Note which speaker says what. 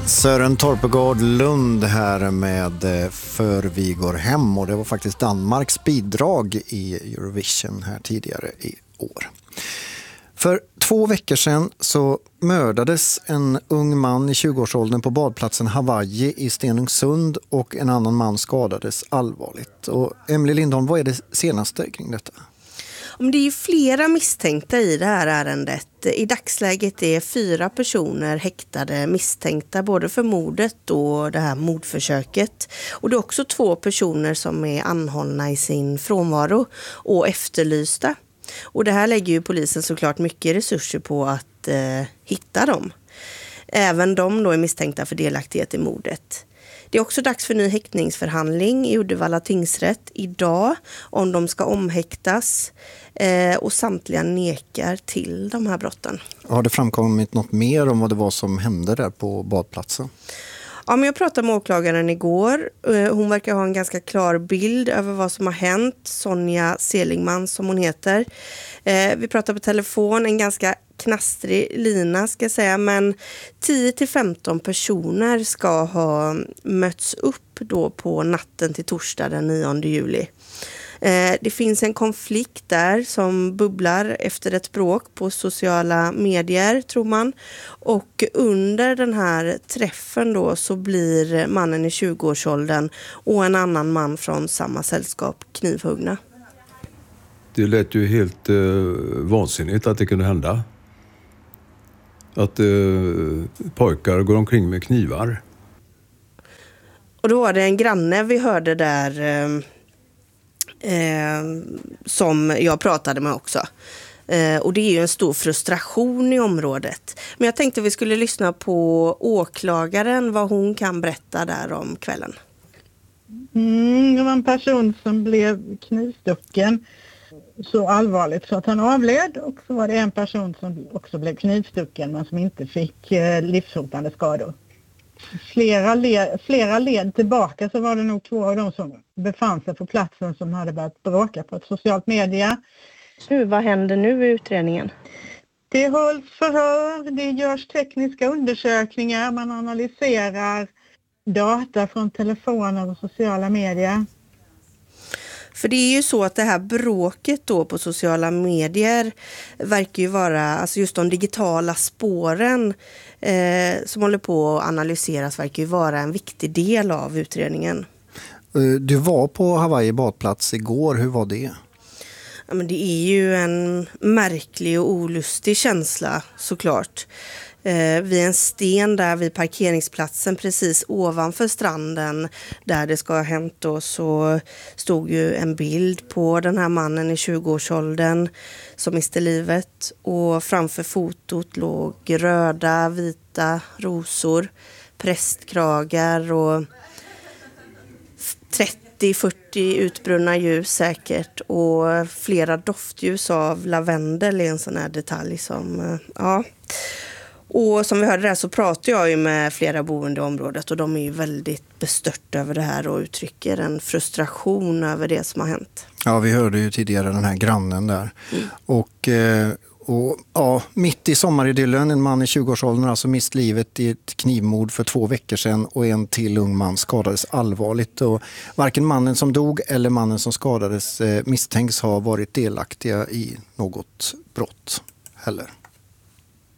Speaker 1: Sören Torpegård Lund här med För vi går hem, och det var faktiskt Danmarks bidrag i Eurovision här tidigare i år. För 2 veckor sedan så mördades en ung man i 20-årsåldern på badplatsen Hawaii i Stenungsund, och en annan man skadades allvarligt. Och Emily Lindholm, vad är det senaste kring detta?
Speaker 2: Det är ju flera misstänkta i det här ärendet. I dagsläget är 4 personer häktade misstänkta både för mordet och det här mordförsöket. Och det är också 2 personer som är anhållna i sin frånvaro och efterlysta. Och det här lägger ju polisen såklart mycket resurser på att hitta dem. Även de då är misstänkta för delaktighet i mordet. Det är också dags för ny häktningsförhandling i Uddevalla tingsrätt idag om de ska omhäktas, och samtliga nekar till de här brotten.
Speaker 1: Har det framkommit något mer om vad det var som hände där på badplatsen?
Speaker 2: Ja, men jag pratade med åklagaren igår. Hon verkar ha en ganska klar bild över vad som har hänt. Sonja Selingman som hon heter. Vi pratade på telefon, en ganska knastrig lina ska jag säga, men 10-15 personer ska ha mötts upp då på natten till torsdag den 9 juli. Det finns en konflikt där som bubblar efter ett bråk på sociala medier, tror man. Och under den här träffen då så blir mannen i 20-årsåldern och en annan man från samma sällskap knivhuggna.
Speaker 3: Det lät ju helt vansinnigt att det kunde hända. Att pojkar går omkring med knivar.
Speaker 2: Och då var det en granne vi hörde där som jag pratade med också. Och det är ju en stor frustration i området. Men jag tänkte vi skulle lyssna på åklagaren, vad hon kan berätta där om kvällen.
Speaker 4: Det var en person som blev knivstucken så allvarligt så att han avled, och så var det en person som också blev knivstucken men som inte fick livshotande skador. Flera led tillbaka så var det nog 2 av dem som befann sig på platsen som hade börjat bråka på ett socialt media.
Speaker 2: Vad händer nu i utredningen?
Speaker 4: Det hålls förhör, det görs tekniska undersökningar, man analyserar data från telefoner och sociala medier.
Speaker 2: För det är ju så att det här bråket då på sociala medier verkar ju vara, alltså just de digitala spåren som håller på att analyseras verkar ju vara en viktig del av utredningen.
Speaker 1: Du var på Hawaii badplats igår, hur var det?
Speaker 2: Ja, men det är ju en märklig och olustig känsla såklart. Vid en sten där vid parkeringsplatsen precis ovanför stranden där det ska ha hänt då, så stod ju en bild på den här mannen i 20-årsåldern som miste livet, och framför fotot låg röda, vita prästkragar och 30-40 utbrunna ljus säkert, och flera doftljus av lavendel är en sån här detalj som, ja. Och som vi hörde där så pratar jag ju med flera boende i området, och de är ju väldigt bestört över det här och uttrycker en frustration över det som har hänt.
Speaker 1: Ja, vi hörde ju tidigare den här grannen där. Och ja, mitt i sommaridyllen, en man i 20-årsåldern alltså mist livet i ett knivmord för 2 veckor sedan, och en till ung man skadades allvarligt. Och varken mannen som dog eller mannen som skadades misstänks ha varit delaktiga i något brott heller.